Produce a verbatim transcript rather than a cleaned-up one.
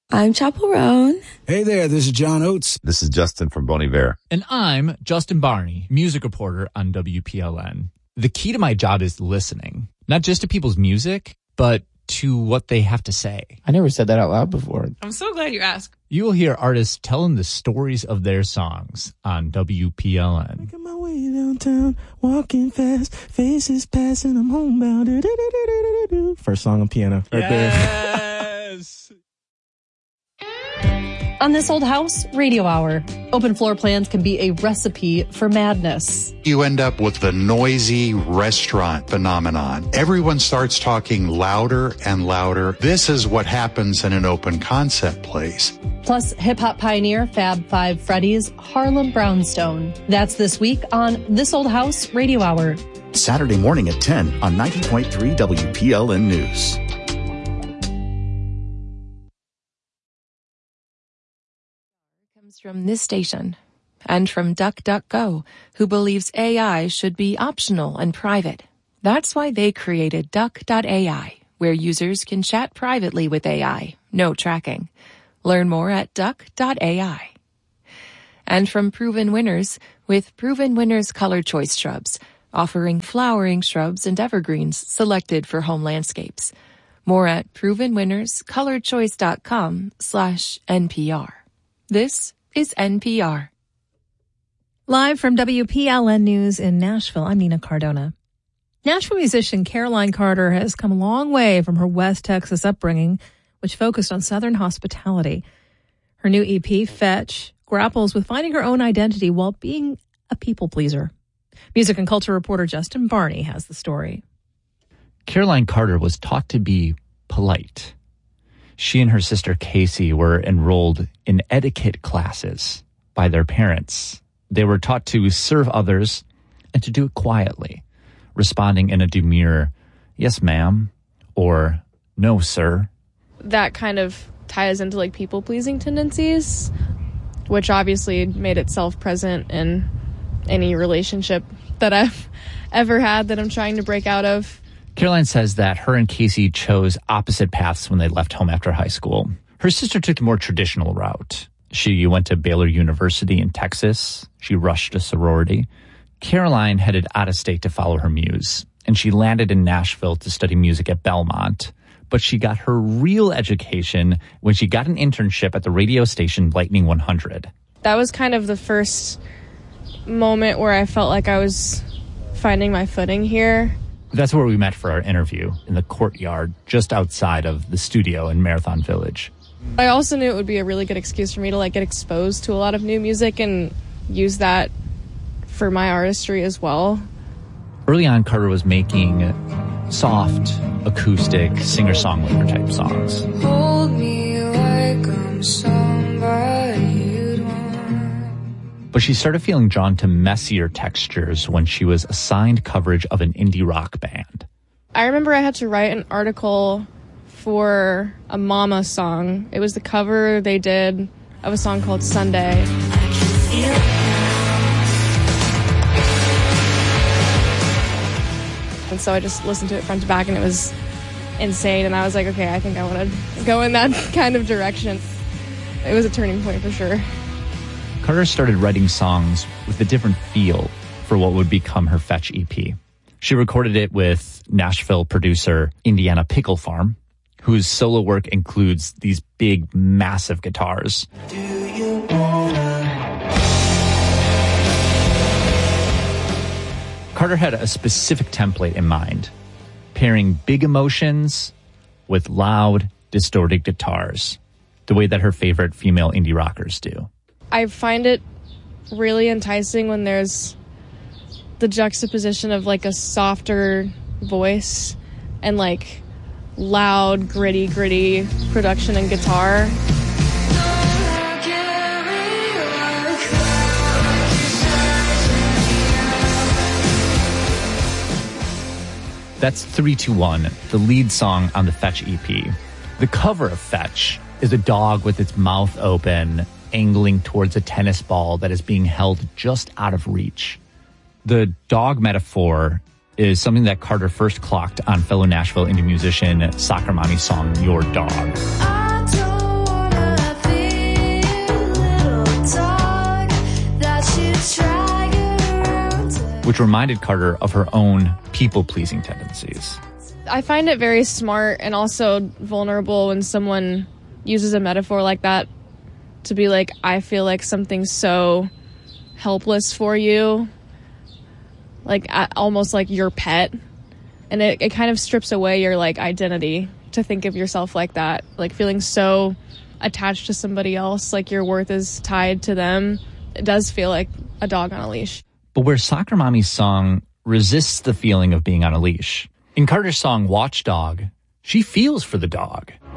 I'm Chapel Roan. Hey there, this is John Oates. This is Justin from Bon Iver. And I'm Justin Barney, music reporter on W P L N. The key to my job is listening, not just to people's music, but to what they have to say. I never said that out loud before. I'm so glad you asked. You will hear artists telling the stories of their songs on W P L N. Making my way downtown, walking fast, faces passing, I'm homebound. First song on piano. Right yes! there. On This Old House Radio Hour, open floor plans can be a recipe for madness. You end up with the noisy restaurant phenomenon. Everyone starts talking louder and louder. This is what happens in an open concept place. Plus, hip-hop pioneer Fab Five Freddy's Harlem Brownstone. That's this week on This Old House Radio Hour. Saturday morning at ten on ninety point three W P L N News. From this station and from DuckDuckGo, who believes A I should be optional and private. That's why they created Duck dot A I, where users can chat privately with A I, no tracking. Learn more at Duck dot A I. And from Proven Winners, with Proven Winners Color Choice Shrubs, offering flowering shrubs and evergreens selected for home landscapes. More at provenwinnerscolorchoice.com slash NPR. This is N P R. Live from W P L N News in Nashville, I'm Nina Cardona. Nashville musician Caroline Carter has come a long way from her West Texas upbringing, which focused on Southern hospitality. Her new E P, Fetch, grapples with finding her own identity while being a people pleaser. Music and culture reporter Justin Barney has the story. Caroline Carter was taught to be polite. She and her sister Casey were enrolled in etiquette classes by their parents. They were taught to serve others and to do it quietly, responding in a demure, yes, ma'am, or no, sir. That kind of ties into like people-pleasing tendencies, which obviously made itself present in any relationship that I've ever had that I'm trying to break out of. Caroline says that her and Casey chose opposite paths when they left home after high school. Her sister took the more traditional route. She went to Baylor University in Texas. She rushed a sorority. Caroline headed out of state to follow her muse, and she landed in Nashville to study music at Belmont. But she got her real education when she got an internship at the radio station Lightning one hundred. That was kind of the first moment where I felt like I was finding my footing here. That's where we met for our interview, in the courtyard just outside of the studio in Marathon Village. I also knew it would be a really good excuse for me to like get exposed to a lot of new music and use that for my artistry as well. Early on, Carter was making soft, acoustic, singer-songwriter type songs. Hold me like I'm somebody you'd want. But she started feeling drawn to messier textures when she was assigned coverage of an indie rock band. I remember I had to write an article for a Mama song. It was the cover they did of a song called Sunday. And so I just listened to it front to back, and it was insane. And I was like, okay, I think I want to go in that kind of direction. It was a turning point for sure. Carter started writing songs with a different feel for what would become her Fetch E P. She recorded it with Nashville producer Indiana Pickle Farm, whose solo work includes these big, massive guitars. Do you wanna? Carter had a specific template in mind, pairing big emotions with loud, distorted guitars, the way that her favorite female indie rockers do. I find it really enticing when there's the juxtaposition of like a softer voice and like loud, gritty, gritty production and guitar. That's three two one, the lead song on the Fetch E P. The cover of Fetch is a dog with its mouth open, angling towards a tennis ball that is being held just out of reach. The dog metaphor is something that Carter first clocked on fellow Nashville indie musician Soccer Mommy's song, Your Dog. I don't wanna which reminded Carter of her own people-pleasing tendencies. I find it very smart and also vulnerable when someone uses a metaphor like that to be like, I feel like something's so helpless for you, like almost like your pet. And it, it kind of strips away your like identity to think of yourself like that, like feeling so attached to somebody else, like your worth is tied to them. It does feel like a dog on a leash. But where Soccer Mommy's song resists the feeling of being on a leash, in Carter's song Watchdog, she feels for the dog.